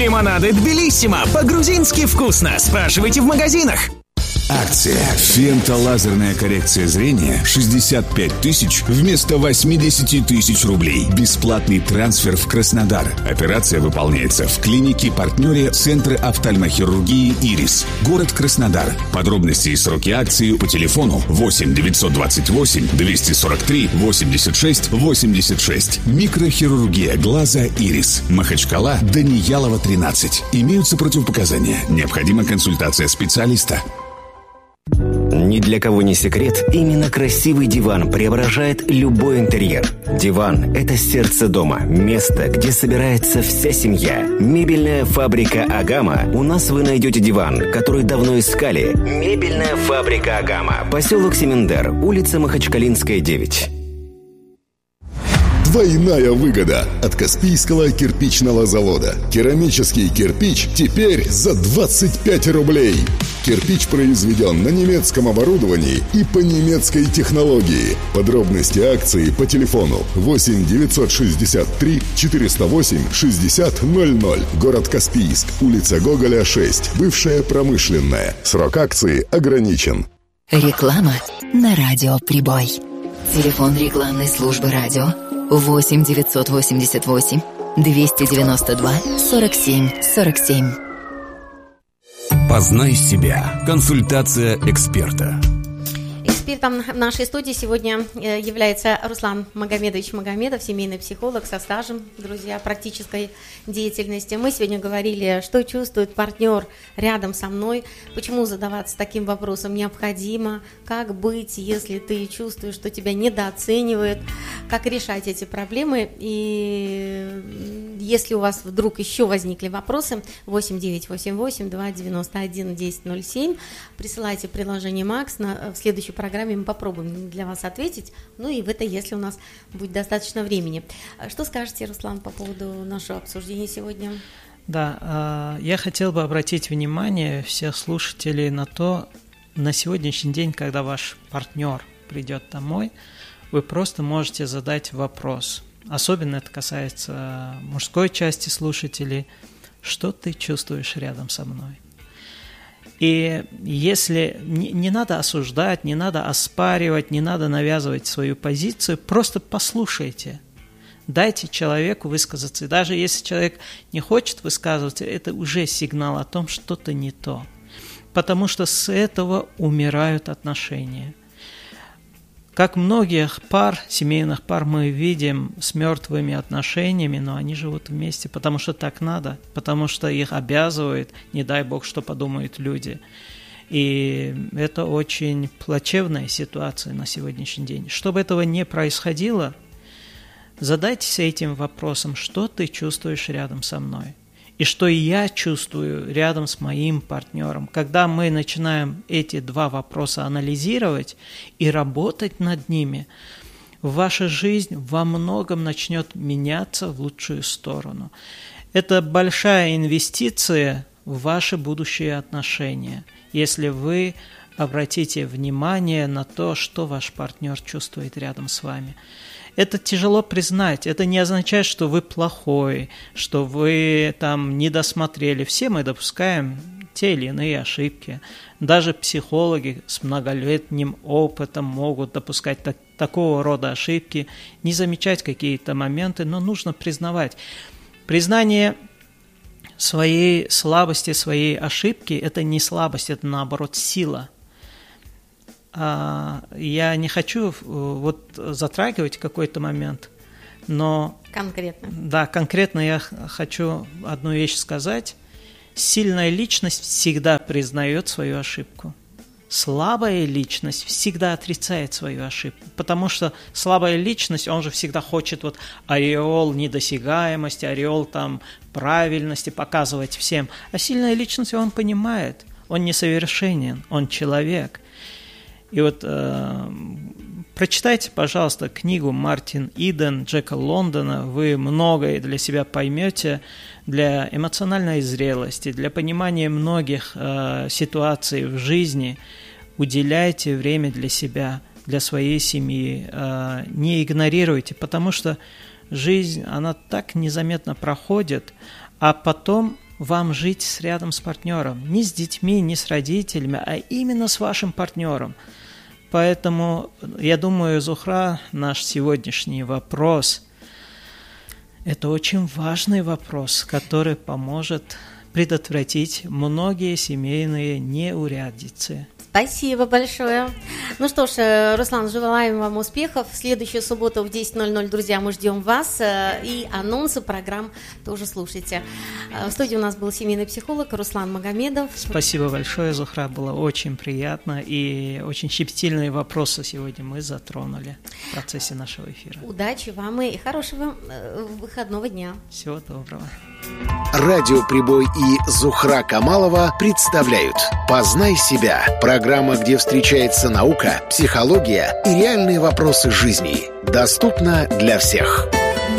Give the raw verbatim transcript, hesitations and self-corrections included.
Лимонады Тбилиссимо. По-грузински вкусно. Спрашивайте в магазинах. Акция «Фентолазерная коррекция зрения» шестьдесят пять тысяч вместо восемьдесят тысяч рублей. Бесплатный трансфер в Краснодар. Операция выполняется в клинике-партнере Центра офтальмохирургии «Ирис». Город Краснодар. Подробности и сроки акции по телефону восемь девятьсот двадцать восемь двести сорок три восемьдесят шесть восемьдесят шесть. Микрохирургия глаза «Ирис». Махачкала, Даниялова, тринадцать. Имеются противопоказания. Необходима консультация специалиста. Ни для кого не секрет, именно красивый диван преображает любой интерьер. Диван – это сердце дома, место, где собирается вся семья. Мебельная фабрика «Агама». У нас вы найдете диван, который давно искали. Мебельная фабрика «Агама». Поселок Семендер, улица Махачкалинская, девять. Двойная выгода от Каспийского кирпичного завода. Керамический кирпич теперь за двадцать пять рублей. Кирпич произведен на немецком оборудовании и по немецкой технологии. Подробности акции по телефону восемь девятьсот шестьдесят три четыреста восемь шестьдесят ноль ноль. Город Каспийск, улица Гоголя, шесть. Бывшая промышленная. Срок акции ограничен. Реклама на радио «Прибой». Телефон рекламной службы радио восемь девятьсот восемьдесят восемь двести девяносто два сорок семь сорок семь. Познай себя. Консультация эксперта. Экспертом в нашей студии сегодня является Руслан Магомедович Магомедов, семейный психолог со стажем, друзья, практической деятельности. Мы сегодня говорили, что чувствует партнер рядом со мной, почему задаваться таким вопросом необходимо, как быть, если ты чувствуешь, что тебя недооценивают, как решать эти проблемы. И если у вас вдруг еще возникли вопросы, восемь девятьсот восемьдесят восемь двести девяносто один десять ноль семь, присылайте приложение Макс. На, в следующей программе мы попробуем для вас ответить. Ну и в это, если у нас будет достаточно времени. Что скажете, Руслан, по поводу нашего обсуждения сегодня? Да, я хотел бы обратить внимание всех слушателей на то, на сегодняшний день, когда ваш партнер придет домой, вы просто можете задать вопрос. Особенно это касается мужской части слушателей. Что ты чувствуешь рядом со мной? И если не, не надо осуждать, не надо оспаривать, не надо навязывать свою позицию, просто послушайте. Дайте человеку высказаться. И даже если человек не хочет высказываться, это уже сигнал о том, что что-то не то. Потому что с этого умирают отношения. Как многих пар, семейных пар мы видим с мертвыми отношениями, но они живут вместе, потому что так надо, потому что их обязывает, не дай бог, что подумают люди. И это очень плачевная ситуация на сегодняшний день. Чтобы этого не происходило, задайтесь этим вопросом, что ты чувствуешь рядом со мной. И что я чувствую рядом с моим партнером. Когда мы начинаем эти два вопроса анализировать и работать над ними, ваша жизнь во многом начнет меняться в лучшую сторону. Это большая инвестиция в ваши будущие отношения, если вы обратите внимание на то, что ваш партнер чувствует рядом с вами. Это тяжело признать. Это не означает, что вы плохой, что вы там не досмотрели. Все мы допускаем те или иные ошибки. Даже психологи с многолетним опытом могут допускать так, такого рода ошибки, не замечать какие-то моменты, но нужно признавать. Признание своей слабости, своей ошибки – это не слабость, это наоборот сила. Я не хочу вот затрагивать какой-то момент, но… Конкретно. Да, конкретно я хочу одну вещь сказать. Сильная личность всегда признает свою ошибку. Слабая личность всегда отрицает свою ошибку, потому что слабая личность, он же всегда хочет вот ореол недосягаемости, ореол там правильности показывать всем. А сильная личность, он понимает, он несовершенен, он человек. И вот э, прочитайте, пожалуйста, книгу Мартин Иден, Джека Лондона, вы многое для себя поймете, для эмоциональной зрелости, для понимания многих э, ситуаций в жизни. Уделяйте время для себя, для своей семьи, э, не игнорируйте, потому что жизнь, она так незаметно проходит, а потом вам жить рядом с партнером. Не с детьми, не с родителями, а именно с вашим партнером. Поэтому, я думаю, Зухра, наш сегодняшний вопрос, это очень важный вопрос, который поможет предотвратить многие семейные неурядицы. Спасибо большое. Ну что ж, Руслан, желаем вам успехов. В следующую субботу в десять ноль ноль, друзья, мы ждем вас. И анонсы программ тоже слушайте. В студии у нас был семейный психолог Руслан Магомедов. Спасибо большое, Зухра. Было очень приятно. И очень щепетильные вопросы сегодня мы затронули в процессе нашего эфира. Удачи вам и хорошего выходного дня. Всего доброго. Радио «Прибой» и Зухра Камалова представляют «Познай себя». Программа, где встречается наука, психология и реальные вопросы жизни. Доступна для всех.